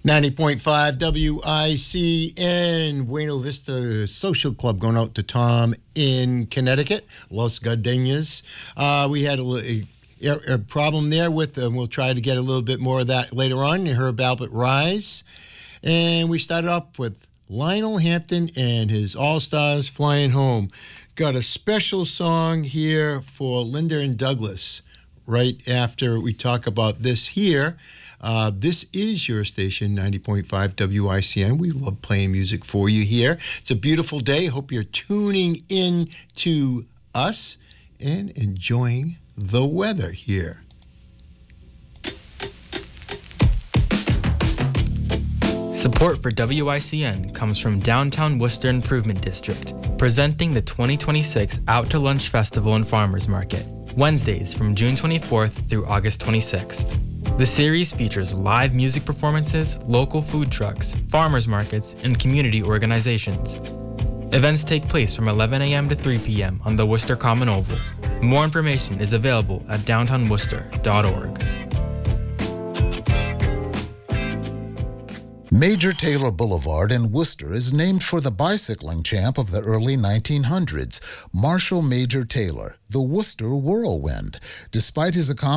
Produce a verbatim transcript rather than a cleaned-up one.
ninety point five W I C N, Buena Vista Social Club, going out to Tom in Connecticut, Los Gardenias. Uh, we had a, a, a problem there with, and we'll try to get a little bit more of that later on. You heard Albert Rise. And we started off with Lionel Hampton and his All-Stars Flying Home. Got a special song here for Linda and Douglas right after we talk about this here. Uh, this is your station, ninety point five W I C N. We love playing music for you here. It's a beautiful day. Hope you're tuning in to us and enjoying the weather here. Support for W I C N comes from Downtown Worcester Improvement District, presenting the twenty twenty-six Out to Lunch Festival and Farmers Market, Wednesdays from June twenty-fourth through August twenty-sixth. The series features live music performances, local food trucks, farmers markets, and community organizations. Events take place from eleven a.m. to three p.m. on the Worcester Common Oval. More information is available at downtown worcester dot org. Major Taylor Boulevard in Worcester is named for the bicycling champ of the early nineteen hundreds, Marshall Major Taylor, the Worcester Whirlwind. Despite his accomplishments,